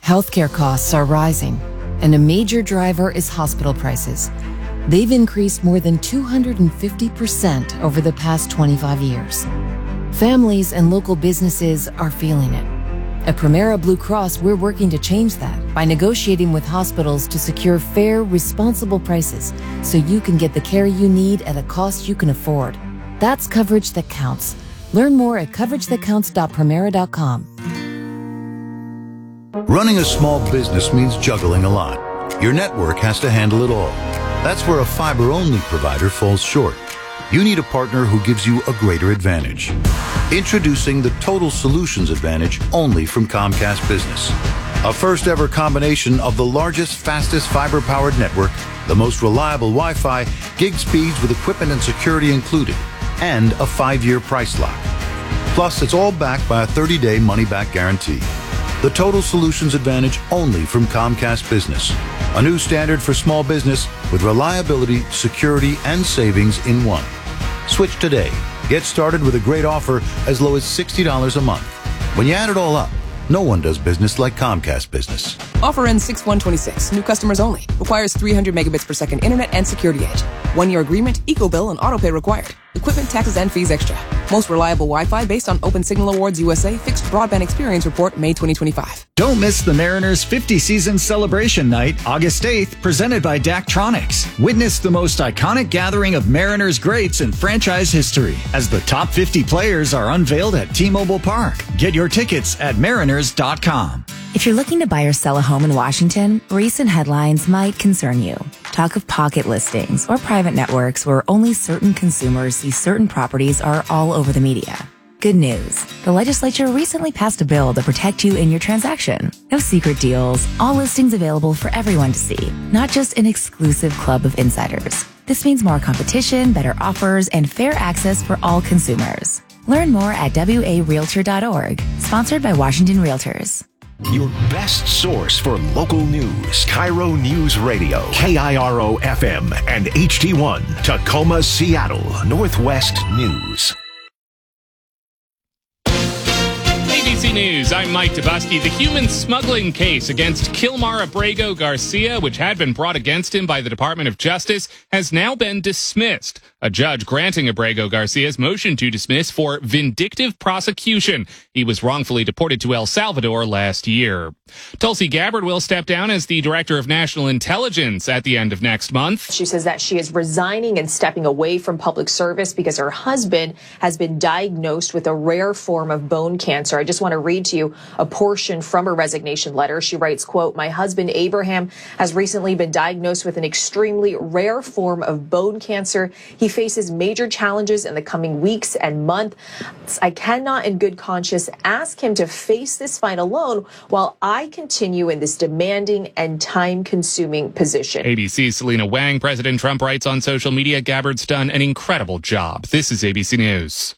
Healthcare costs are rising, and a major driver is hospital prices. They've increased more than 250% over the past 25 years. Families and local businesses are feeling it. At Premera Blue Cross, we're working to change that by negotiating with hospitals to secure fair, responsible prices so you can get the care you need at a cost you can afford. That's coverage that counts. Learn more at coveragethatcounts.premera.com. Running a small business means juggling a lot. Your network has to handle it all. That's where a fiber-only provider falls short. You need a partner who gives you a greater advantage. Introducing the Total Solutions Advantage only from Comcast Business. A first-ever combination of the largest, fastest fiber-powered network, the most reliable Wi-Fi, gig speeds with equipment and security included, and a 5-year price lock. Plus, it's all backed by a 30-day money-back guarantee. The Total Solutions Advantage only from Comcast Business. A new standard for small business with reliability, security, and savings in one. Switch today. Get started with a great offer as low as $60 a month. When you add it all up, no one does business like Comcast Business. Offer ends 6/1/26. New customers only. Requires 300 megabits per second internet and security edge. 1-year agreement, eco-bill, and autopay required. Equipment, taxes, and fees extra. Most reliable Wi-Fi based on Open Signal Awards USA Fixed Broadband Experience Report, May 2025. Don't miss the Mariners 50 season celebration night, August 8th, presented by Daktronics. Witness the most iconic gathering of Mariners greats in franchise history as the top 50 players are unveiled at T-Mobile Park. Get your tickets at mariners.com. If you're looking to buy or sell a home in Washington, recent headlines might concern you. Talk of pocket listings or private networks where only certain consumers see certain properties are all over the media. Good news. The legislature recently passed a bill to protect you in your transaction. No secret deals, all listings available for everyone to see, not just an exclusive club of insiders. This means more competition, better offers, and fair access for all consumers. Learn more at warealtor.org. Sponsored by Washington Realtors. Your best source for local news. Cairo News Radio, KIRO FM, and HD1, Tacoma, Seattle, Northwest News. ABC News, I'm Mike Dubusky. The human smuggling case against Kilmar Abrego Garcia, which had been brought against him by the Department of Justice, has now been dismissed. A judge granting Abrego Garcia's motion to dismiss for vindictive prosecution. He was wrongfully deported to El Salvador last year. Tulsi Gabbard will step down as the Director of National Intelligence at the end of next month. She says that she is resigning and stepping away from public service because her husband has been diagnosed with a rare form of bone cancer. I just want to read to you a portion from her resignation letter. She writes, quote, "My husband Abraham has recently been diagnosed with an extremely rare form of bone cancer. He faces major challenges in the coming weeks and months. I cannot in good conscience ask him to face this fight alone while I continue in this demanding and time-consuming position." ABC's Selena Wang. President Trump writes on social media, Gabbard's done an incredible job. This is ABC News.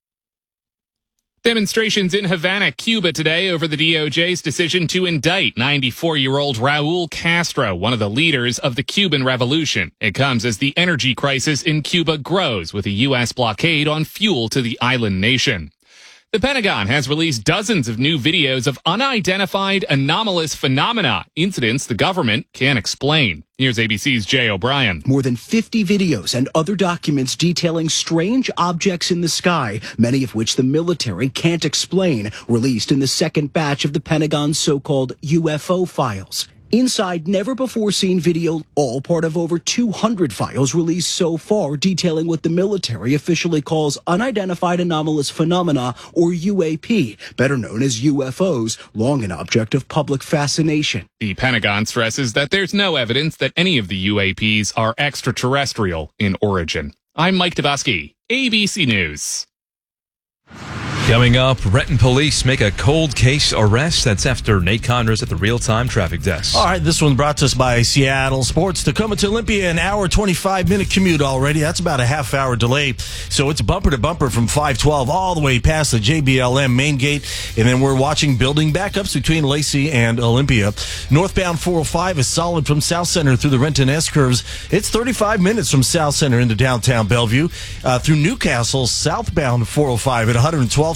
Demonstrations in Havana, Cuba today over the DOJ's decision to indict 94-year-old Raul Castro, one of the leaders of the Cuban Revolution. It comes as the energy crisis in Cuba grows with a U.S. blockade on fuel to the island nation. The Pentagon has released dozens of new videos of unidentified anomalous phenomena, incidents the government can't explain. Here's ABC's Jay O'Brien. More than 50 videos and other documents detailing strange objects in the sky, many of which the military can't explain, released in the second batch of the Pentagon's so-called UFO files. Inside never-before-seen video, all part of over 200 files released so far detailing what the military officially calls unidentified anomalous phenomena, or UAP, better known as UFOs, long an object of public fascination. The Pentagon stresses that there's no evidence that any of the UAPs are extraterrestrial in origin. I'm Mike Dubusky, ABC News. Coming up, Renton police make a cold case arrest. That's after Nate Conrad's at the real-time traffic desk. All right, this one brought to us by Seattle Sports. Tacoma to Olympia, an hour, 25-minute commute already. That's about a half-hour delay. So it's bumper to bumper from 512 all the way past the JBLM main gate. And then we're watching building backups between Lacey and Olympia. Northbound 405 is solid from South Center through the Renton S-curves. It's 35 minutes from South Center into downtown Bellevue. Through Newcastle, southbound 405 at 112th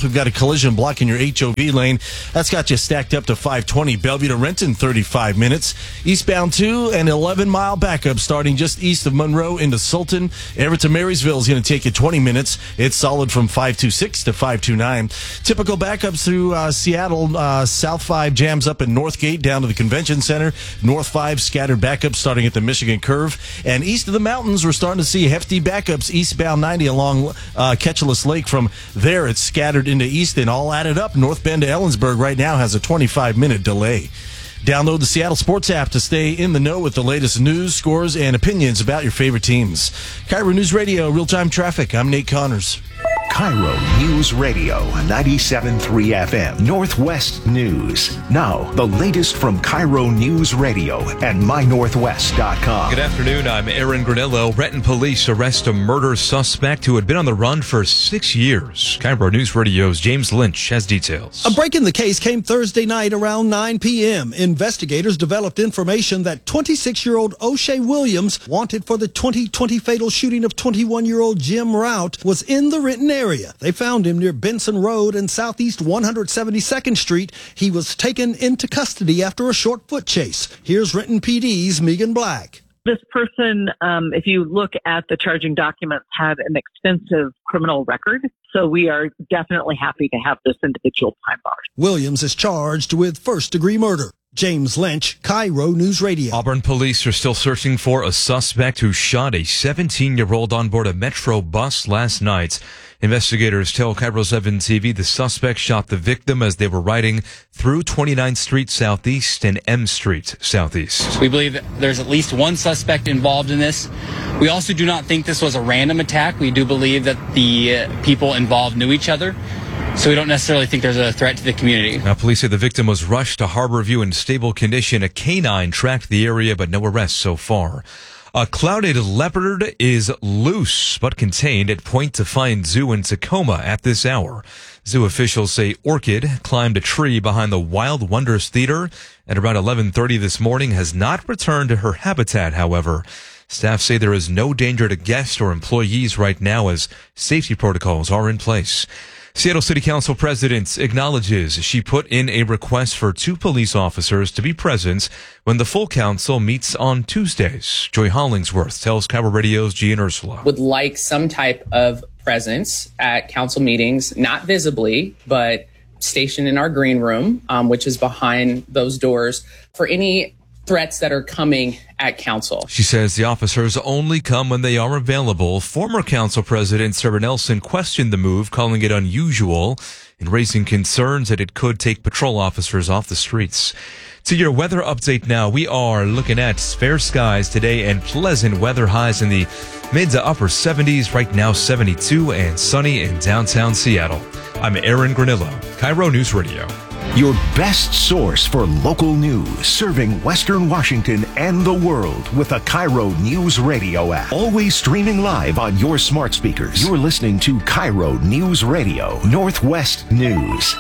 We've got a collision blocking your HOV lane. That's got you stacked up to 520. Bellevue to Renton, 35 minutes. Eastbound 2, an 11-mile backup starting just east of Monroe into Sultan. Everett to Marysville is going to take you 20 minutes. It's solid from 526 to 529. Typical backups through Seattle. South 5 jams up in Northgate down to the Convention Center. North 5 scattered backups starting at the Michigan Curve. And east of the mountains, we're starting to see hefty backups eastbound 90 along Ketchulus Lake. From there, it's scattered into Easton. All added up, North Bend to Ellensburg right now has a 25-minute delay. Download the Seattle Sports app to stay in the know with the latest news, scores, and opinions about your favorite teams. Cairo News Radio, real-time traffic. I'm Nate Connors. Cairo News Radio, 97.3 FM, Northwest News. Now, the latest from Cairo News Radio and MyNorthwest.com. Good afternoon, I'm Aaron Granillo. Renton police arrest a murder suspect who had been on the run for 6 years. Cairo News Radio's James Lynch has details. A break in the case came Thursday night around 9 p.m. Investigators developed information that 26-year-old O'Shea Williams, wanted for the 2020 fatal shooting of 21-year-old Jim Rout, was in the Renton area. They found him near Benson Road and Southeast 172nd Street. He was taken into custody after a short foot chase. Here's Renton PD's Megan Black. This person, if you look at the charging documents, had an extensive criminal record. So we are definitely happy to have this individual behind bars. Williams is charged with first-degree murder. James Lynch, Cairo News Radio. Auburn police are still searching for a suspect who shot a 17-year-old on board a Metro bus last night. Investigators tell Cairo 7 TV the suspect shot the victim as they were riding through 29th Street Southeast and M Street Southeast. We believe that there's at least one suspect involved in this. We also do not think this was a random attack. We do believe that the people involved knew each other. So we don't necessarily think there's a threat to the community. Now, police say the victim was rushed to Harborview in stable condition. A canine tracked the area, but no arrests so far. A clouded leopard is loose but contained at Point Defiant Zoo in Tacoma at this hour. Zoo officials say Orchid climbed a tree behind the Wild Wonders Theater at around 11:30 this morning, has not returned to her habitat, however. Staff say there is no danger to guests or employees right now as safety protocols are in place. Seattle City Council President acknowledges she put in a request for 2 police officers to be present when the full council meets on Tuesdays. Joy Hollingsworth tells Cairo Radio's Gian Ursula. Would like some type of presence at council meetings, not visibly, but stationed in our green room, which is behind those doors, for any threats that are coming at council. She says the officers only come when they are available. Former council president Sarah Nelson questioned the move, calling it unusual and raising concerns that it could take patrol officers off the streets. To your weather update now, we are looking at fair skies today and pleasant weather, highs in the mid to upper 70s, right now 72, and sunny in downtown Seattle. I'm Aaron Granillo, Cairo News Radio. Your best source for local news, serving Western Washington and the world with the Cairo News Radio app. Always streaming live on your smart speakers. You're listening to Cairo News Radio, Northwest News.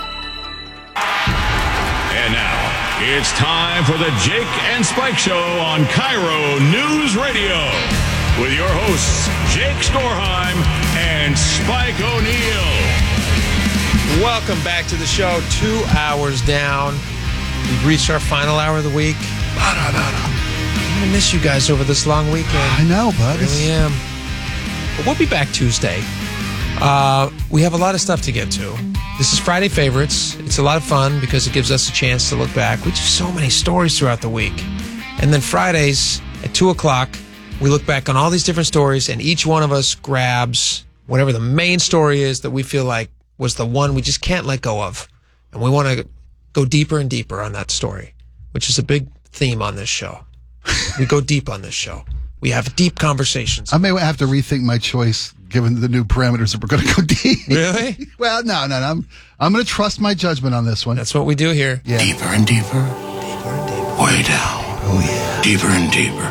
And now, it's time for the Jake and Spike Show on Cairo News Radio. With your hosts, Jake Storheim and Spike O'Neill. Welcome back to the show. 2 hours down. We've reached our final hour of the week. I'm going to miss you guys over this long weekend. I know, bud. I really am. But we'll be back Tuesday. We have a lot of stuff to get to. This is Friday Favorites. It's a lot of fun because it gives us a chance to look back. We do so many stories throughout the week. And then Fridays at 2 o'clock, we look back on all these different stories, and each one of us grabs whatever the main story is that we feel like was the one we just can't let go of. And we want to go deeper and deeper on that story, which is a big theme on this show. We go deep on this show. We have deep conversations. I may have to rethink my choice given the new parameters that we're going to go deep. Really? Well, no. I'm going to trust my judgment on this one. That's what we do here. Yeah. Deeper and deeper. Deeper and deeper. Way down. Oh, yeah. Deeper and deeper.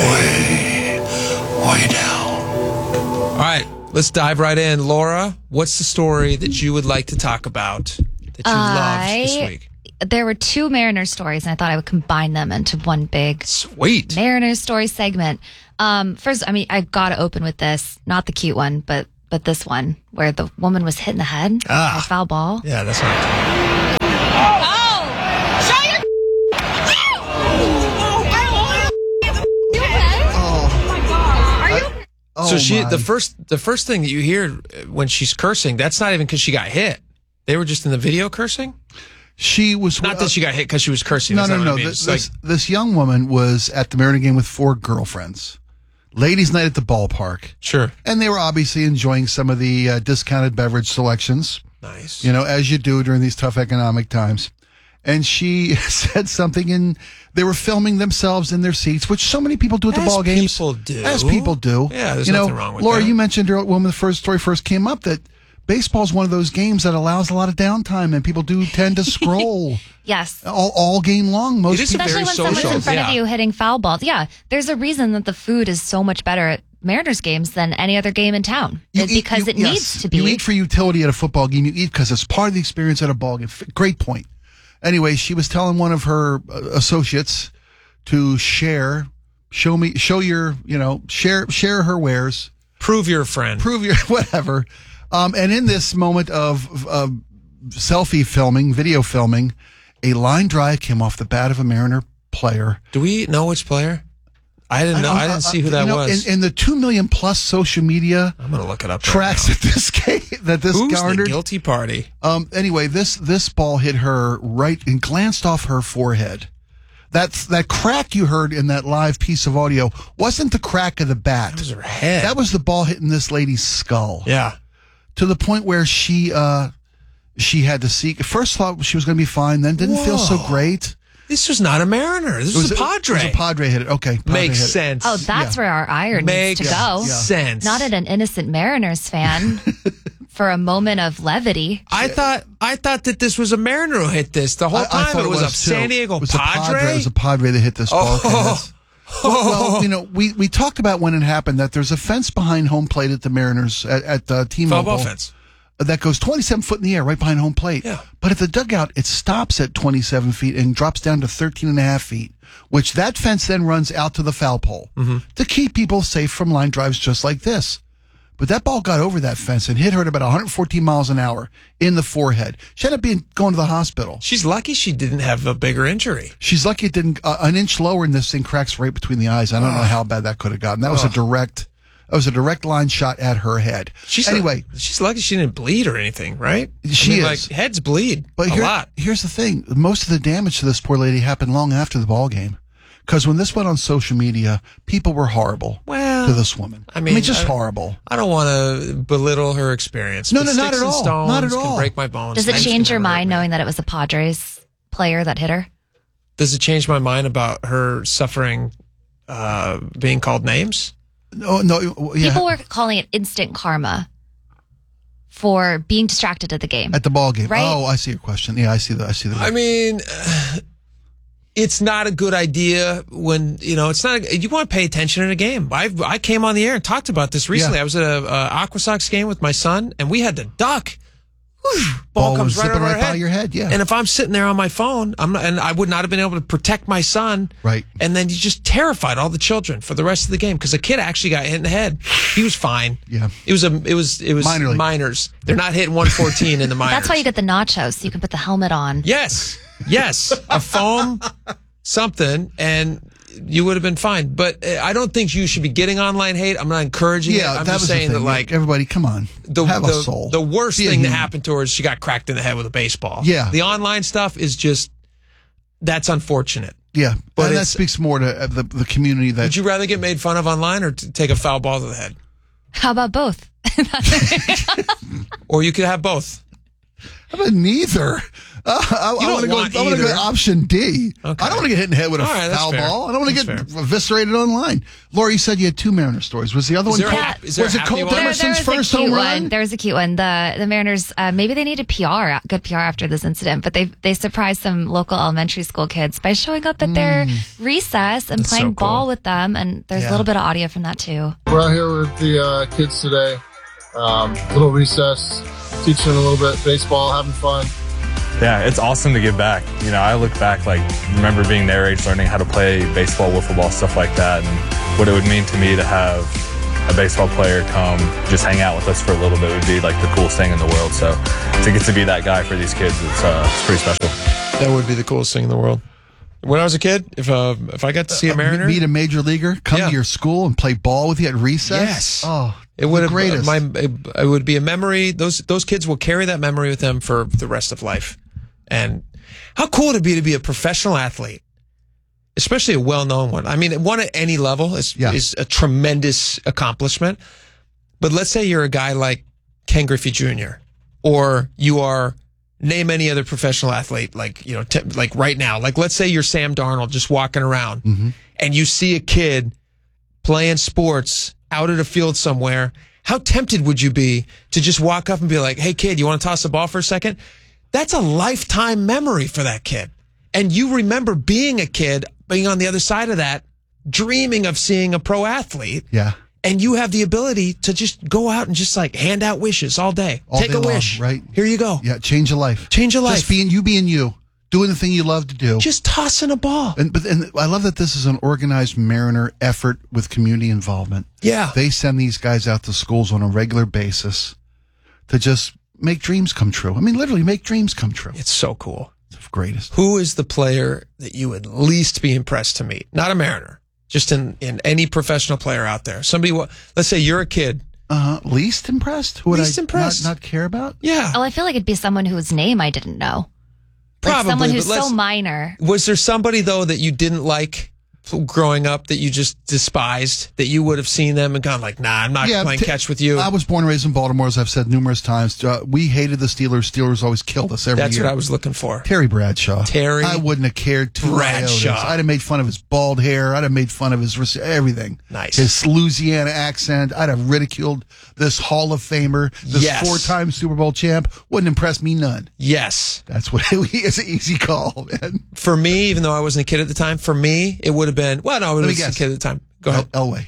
Way down. All right. Let's dive right in. Laura, what's the story that you would like to talk about that you loved this week? There were 2 Mariners stories, and I thought I would combine them into one big sweet Mariners story segment. First, I got to open with this. Not the cute one, but but this one where the woman was hit in the head by a foul ball. Yeah, that's not. The first thing that you hear when she's cursing, that's not even because she got hit. They were just in the video cursing. She was not that she got hit because she was cursing. No. I mean. This young woman was at the Mariner game with 4 girlfriends. Ladies' night at the ballpark. Sure. And they were obviously enjoying some of the discounted beverage selections. Nice. As you do during these tough economic times. And she said something, and they were filming themselves in their seats, which so many people do at the ball games. As people do. Yeah, there's nothing wrong with Laura, that. you mentioned when the story first came up that baseball is one of those games that allows a lot of downtime, and people do tend to scroll. Yes. All game long. Most people, especially when someone's in front of you hitting foul balls. Yeah, there's a reason that the food is so much better at Mariners games than any other game in town. Because it needs to be. You eat for utility at a football game. You eat because it's part of the experience at a ball game. Great point. Anyway, she was telling one of her associates to share her wares. Prove you're a friend. Prove your whatever. And in this moment of selfie filming, video filming, a line drive came off the bat of a Mariner player. Do we know which player? I didn't know. I didn't see who that was. In the 2 million plus social media, I'm going to look it up. Tracks that this Who's garnered. The guilty party? Anyway, this ball hit her right and glanced off her forehead. That crack you heard in that live piece of audio wasn't the crack of the bat. That was her head. That was the ball hitting this lady's skull. Yeah. To the point where she had to seek. First thought she was going to be fine, then didn't feel so great. This was not a Mariner. This was a Padre. It was a Padre hit it. Okay. Makes sense. Oh, that's where our ire needs to go. Sense. Not at an innocent Mariners fan for a moment of levity. I thought that this was a Mariner who hit this the whole time. I thought it was a San Diego Padre. It was a Padre that hit this ball. Well, we talked about when it happened that there's a fence behind home plate at the Mariners at T-Mobile. Foul ball fence. That goes 27 foot in the air right behind home plate. Yeah. But at the dugout, it stops at 27 feet and drops down to 13 and a half feet, which that fence then runs out to the foul pole to keep people safe from line drives just like this. But that ball got over that fence and hit her at about 114 miles an hour in the forehead. She ended up going to the hospital. She's lucky she didn't have a bigger injury. She's lucky it didn't, an inch lower and this thing cracks right between the eyes. I don't know how bad that could have gotten. That was a direct line shot at her head. She's lucky she didn't bleed or anything, right? She is. Like, heads bleed a lot. Here's the thing. Most of the damage to this poor lady happened long after the ball game. Because when this went on social media, people were horrible to this woman. I mean, just horrible. I don't want to belittle her experience. No, but not at all. Sticks and stones Not at all. can break my bones. Does it change your mind knowing that it was a Padres player that hit her? Does it change my mind about her suffering being called names? No. Yeah. People were calling it instant karma for being distracted at the game. At the ball game. Right? Oh, I see your question. Yeah, I see the. I mean, it's not a good idea when, it's not, you want to pay attention in a game. I came on the air and talked about this recently. Yeah. I was at a Aqua Sox game with my son and we had to duck. Ball comes right over our head. By your head, yeah. And if I'm sitting there on my phone, I would not have been able to protect my son. Right. And then you just terrified all the children for the rest of the game because a kid actually got hit in the head. He was fine. Yeah. It was minors. They're not hitting 114 in the minors. That's why you get the nachos so you can put the helmet on. Yes, a foam, something, and you would have been fine. But I don't think you should be getting online hate. I'm not encouraging it. I'm just saying that, like, everybody, come on, have a soul. The worst thing that happened to her is she got cracked in the head with a baseball. Yeah. The online stuff is just, that's unfortunate. Yeah, but that speaks more to the community. That would you rather get made fun of online or take a foul ball to the head? How about both? Or you could have both. How about neither? I want to go option D. Okay. I don't want to get hit in the head with a foul ball. I don't want to get eviscerated online. Laura, you said you had 2 Mariner stories. Was the other one? Was it Cole Emerson's first home run? There was a cute one. The Mariners, maybe they needed good PR after this incident, but they surprised some local elementary school kids by showing up at their recess and playing ball with them. And there's a little bit of audio from that too. We're out here with the kids today. Little recess, teaching a little bit baseball, having fun. Yeah, it's awesome to give back. I look back, remember being their age, learning how to play baseball, wiffle ball, stuff like that, and what it would mean to me to have a baseball player come just hang out with us for a little bit would be like the coolest thing in the world. So to get to be that guy for these kids, it's pretty special. That would be the coolest thing in the world. When I was a kid, if I got to see a Mariner, meet a major leaguer, come to your school and play ball with you at recess. Yes. Oh, it would have greatest. It would be a memory. Those kids will carry that memory with them for the rest of life. And how cool would it be to be a professional athlete, especially a well-known one? I mean, one at any level is a tremendous accomplishment. But let's say you're a guy like Ken Griffey Jr. or you are. Name any other professional athlete, like, you know, like right now. Like, let's say you're Sam Darnold just walking around and you see a kid playing sports out at a field somewhere. How tempted would you be to just walk up and be like, hey, kid, you want to toss the ball for a second? That's a lifetime memory for that kid. And you remember being a kid, being on the other side of that, dreaming of seeing a pro athlete. Yeah. And you have the ability to just go out and just like hand out wishes all day. Take a wish. Right. Here you go. Yeah. Change your life. Change your life. Just being you, doing the thing you love to do. Just tossing a ball. And I love that this is an organized Mariner effort with community involvement. Yeah. They send these guys out to schools on a regular basis to just make dreams come true. I mean, literally make dreams come true. It's so cool. It's the greatest. Who is the player that you would least be impressed to meet? Not a Mariner. Just in any professional player out there. Somebody, let's say you're a kid. Least impressed? Who would least impressed? Not care about? Yeah. Oh, I feel like it'd be someone whose name I didn't know. Probably. Like someone who's so minor. Was there somebody, though, that you didn't like growing up that you just despised, that you would have seen them and gone like, nah, I'm not playing catch with you? I was born and raised in Baltimore, as I've said numerous times. We hated the Steelers. Steelers always killed us every year. That's what I was looking for. Terry Bradshaw. Terry I wouldn't have cared two Bradshaw. iotas. I'd have made fun of his bald hair. I'd have made fun of his everything. Nice. His Louisiana accent. I'd have ridiculed this Hall of Famer, this four-time Super Bowl champ. Wouldn't impress me none. Yes. That's what it's an easy call, man. For me, even though I wasn't a kid at the time, for me, it would have been, well, no, I was a kid at the time. Go ahead. Elway.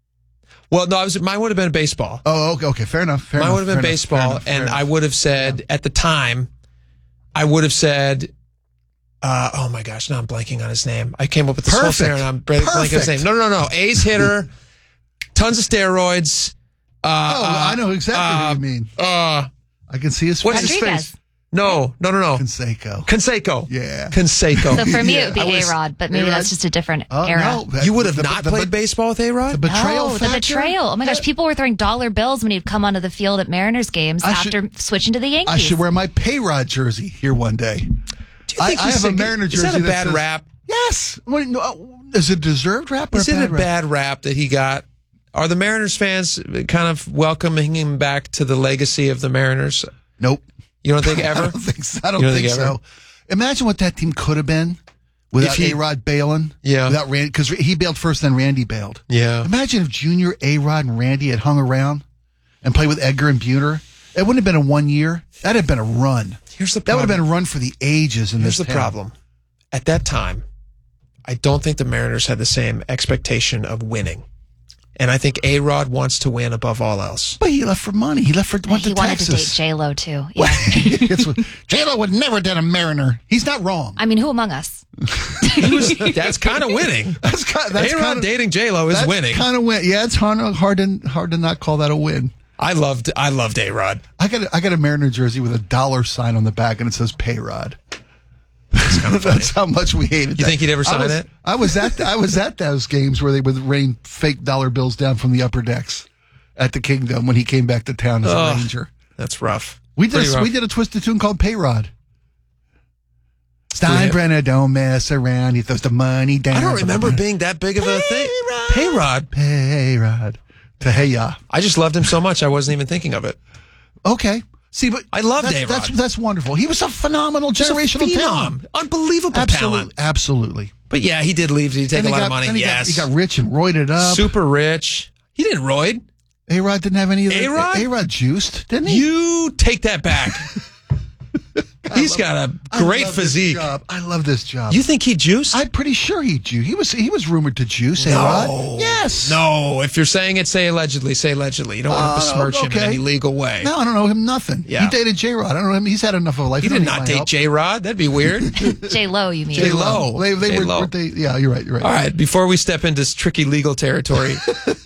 Well, no, mine would have been baseball. Oh, okay, fair enough. Mine would have been baseball, and I would have said, at the time, oh my gosh, now I'm blanking on his name. I came up with this whole scenario, and I'm blanking on his name. No. A's hitter, tons of steroids. I know exactly what you mean. I can see his face. What's his face? No. Canseco. Yeah. Canseco. So for me, it would be A-Rod, but maybe that's just a different era. No, you would have not played baseball with A-Rod? The betrayal the betrayal. Oh my gosh, people were throwing dollar bills when he'd come onto the field at Mariners games after switching to the Yankees. I should wear my Payrod jersey here one day. Do you think I have a Mariner jersey. Is that a bad says, rap? Yes. Is it deserved rap or is it a bad rap that he got? Are the Mariners fans kind of welcoming him back to the legacy of the Mariners? Nope. You don't think ever? I don't think so. I don't think so. Imagine what that team could have been without A-Rod bailing. Yeah. Without Randy, because he bailed first, then Randy bailed. Yeah. Imagine if Junior, A-Rod, and Randy had hung around and played with Edgar and Buhner. It wouldn't have been a 1 year. That'd have been a run. Here's the That problem. would have been a run for the ages in this town. Here's the problem. At that time, I don't think the Mariners had the same expectation of winning. And I think A-Rod wants to win above all else. But he left for money. He left for went to Texas. He wanted to date J-Lo too. Yeah. J-Lo would never date a Mariner. He's not wrong. I mean, who among us? That's kind of winning. That's A-Rod dating J-Lo is winning. Kind of win. Yeah, it's hard to not call that a win. I loved A-Rod. I got a Mariner jersey with a dollar sign on the back, and it says Payrod. That's how much we hated that. You think he'd ever sign it? I was at those games where they would rain fake dollar bills down from the upper decks at the Kingdom when he came back to town as a Ranger. That's rough. We did a twisted tune called Payrod. Steinbrenner don't mess around. He throws the money down. I don't remember being that big of a thing. Payrod. Tehya. I just loved him so much I wasn't even thinking of it. Okay. See, but I loved A-Rod. That's wonderful. He was a phenomenal generational talent. Unbelievable talent. Absolutely. But yeah, he did leave. Did he take a lot of money? Yes. He got rich and roided up. Super rich. He didn't roid. A-Rod didn't have any of that. A-Rod? A-Rod juiced, didn't he? You take that back. He's got a great physique. I love this job. You think he juiced? I'm pretty sure he juiced. He was rumored to juice, A-Rod. Yes. No. If you're saying it, say allegedly. Say allegedly. You don't want to besmirch him in any legal way. No, I don't know him nothing. Yeah. He dated J-Rod. I don't know him. He's had enough of a life. He did not date J-Rod. That'd be weird. J-Lo, you mean? J-Lo. Yeah, you're right. All right. Before we step into tricky legal territory,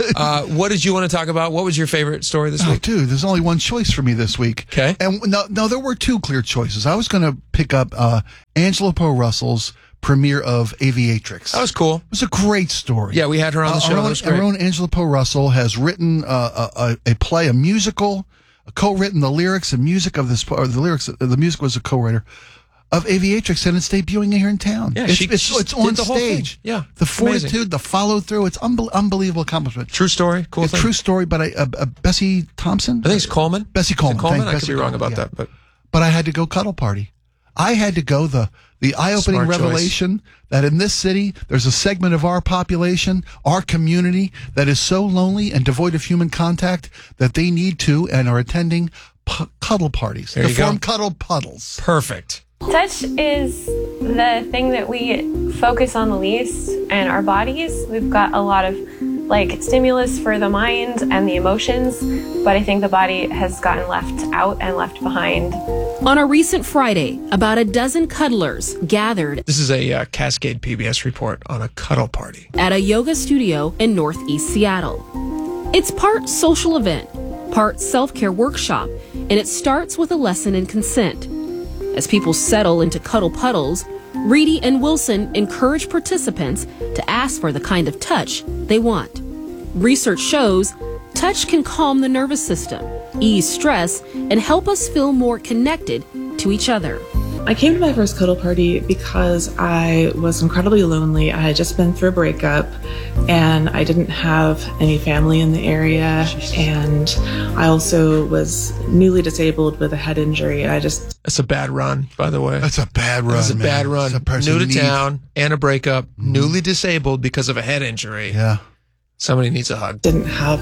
What did you want to talk about? What was your favorite story this week? Dude, there's only one choice for me this week. Okay. And no, there were two clear choices. I was going to pick up Angela Poe Russell's premiere of Aviatrix. That was cool. It was a great story. Yeah, we had her on the show. That was great. Our own Angela Poe Russell has written a play, a musical, co-written the lyrics and music of this, or the music was a co-writer of Aviatrix, and it's debuting here in town. Yeah, it's on the whole thing. stage. Yeah, the fortitude, the follow through. It's unbelievable accomplishment. True story. Cool thing. True story. But Bessie Thompson. I think it's Coleman. Bessie Coleman. I could be wrong about that, but I had to go cuddle party. I had to go the eye-opening Smart revelation that in this city, there's a segment of our population, our community, that is so lonely and devoid of human contact that they need to and are attending cuddle parties. There you form go. Cuddle Puddles. Perfect. Touch is the thing that we focus on the least in our bodies. We've got a lot of stimulus for the mind and the emotions, but I think the body has gotten left out and left behind. On a recent Friday, about a dozen cuddlers gathered. This is a Cascade PBS report on a cuddle party at a yoga studio in Northeast Seattle. It's part social event, part self-care workshop, and it starts with a lesson in consent. As people settle into cuddle puddles, Reedy and Wilson encourage participants to ask for the kind of touch they want. Research shows touch can calm the nervous system, ease stress, and help us feel more connected to each other. I came to my first cuddle party because I was incredibly lonely. I had just been through a breakup and I didn't have any family in the area. And I also was newly disabled with a head injury. That's a bad run, by the way. That's a bad run. That's a bad run. New to town and a breakup, newly disabled because of a head injury. Yeah. Somebody needs a hug. Didn't have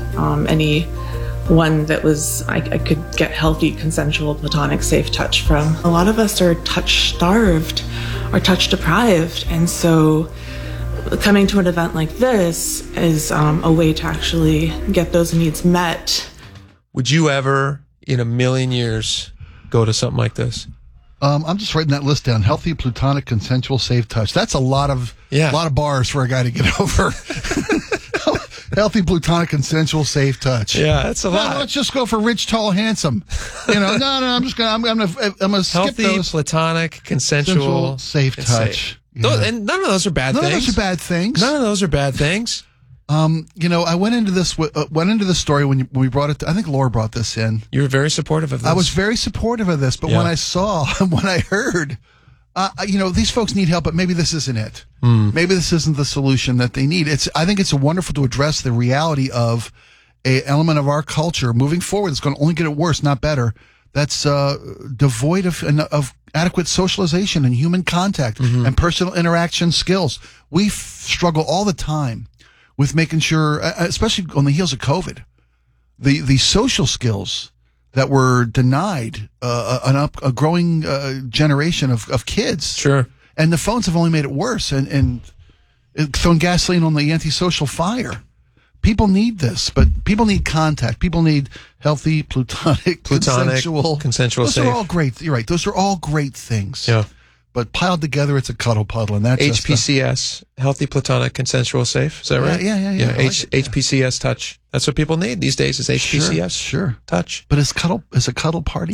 anyone that was I could get healthy, consensual, platonic, safe touch from. A lot of us are touch starved or touch deprived, and so coming to an event like this is a way to actually get those needs met. Would you ever, in a million years, go to something like this? I'm just writing that list down. Healthy, platonic, consensual, safe touch. That's a lot of bars for a guy to get over. Healthy, platonic, consensual, safe touch. Yeah, that's a lot. Let's just go for rich, tall, handsome. No, I'm gonna skip healthy, those. Platonic, consensual, safe touch. Yeah. And none of those are bad things. None of those are bad things. None of those are bad things. I went into this story when we brought it. I think Laura brought this in. You were very supportive of this. I was very supportive of this, but when I heard, these folks need help, but maybe this isn't it. Maybe this isn't the solution that they need. I think it's wonderful to address the reality of a element of our culture moving forward. It's going to only get worse, not better. That's devoid of adequate socialization and human contact and personal interaction skills. We struggle all the time with making sure, especially on the heels of COVID, the social skills that were denied a growing generation of kids. Sure. And the phones have only made it worse and thrown gasoline on the antisocial fire. People need this, but people need contact. People need healthy, platonic, consensual, those safe. Those are all great. You're right. Those are all great things. Yeah. But piled together, it's a cuddle puddle, and that's HPCS, healthy, platonic, consensual, safe. Is that right? Yeah. HPCS touch. That's what people need these days. Is HPCS sure touch. But is a cuddle party?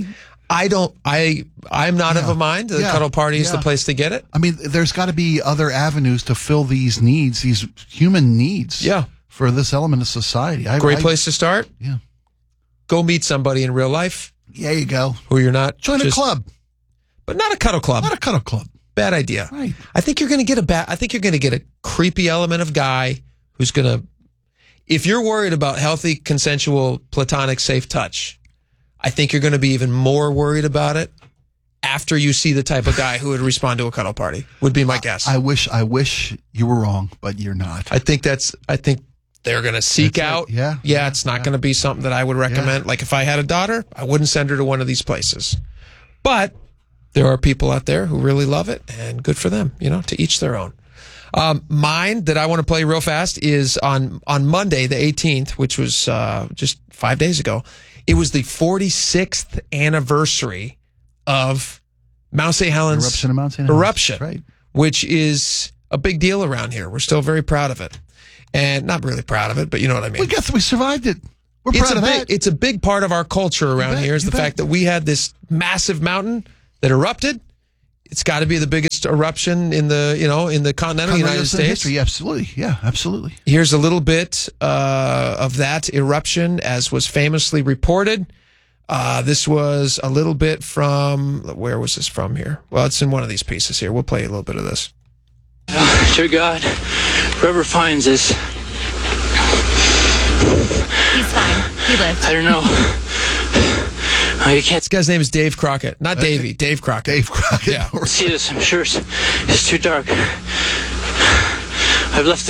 I'm not of a mind. The cuddle party is the place to get it. I mean, there's got to be other avenues to fill these needs, these human needs. Yeah. For this element of society. Great place to start. Yeah. Go meet somebody in real life. Yeah, you go. Who you're not. Join a club. But not a cuddle club. Not a cuddle club. Bad idea. Right. I think you're going to get a creepy element of guy who's going to, if you're worried about healthy, consensual, platonic, safe touch, I think you're going to be even more worried about it after you see the type of guy who would respond to a cuddle party, would be my guess. I wish you were wrong, but you're not. I think they're going to seek out. Yeah. It's not going to be something that I would recommend. Like if I had a daughter, I wouldn't send her to one of these places. But there are people out there who really love it, and good for them, to each their own. Mine that I want to play real fast is on Monday, the 18th, which was just 5 days ago. It was the 46th anniversary of Mount St. Helens eruption of Mount St. Helens. Eruption, Right. which is a big deal around here. We're still very proud of it. and not really proud of it, but you know what I mean. We survived it. We're proud of that. It's a big part of our culture around here is the fact that we had this massive mountain that erupted. It's got to be the biggest eruption in the continental United States. History, absolutely. Yeah, absolutely. Here's a little bit of that eruption as was famously reported. This was a little bit from, where was this from here? Well, it's in one of these pieces here. We'll play a little bit of this. Dear God, whoever finds this. He's fine. He lived. I don't know. You can't. This guy's name is Dave Crockett. Not Davey. Dave Crockett. Dave Crockett. Yeah. See this. I'm sure it's too dark. I've left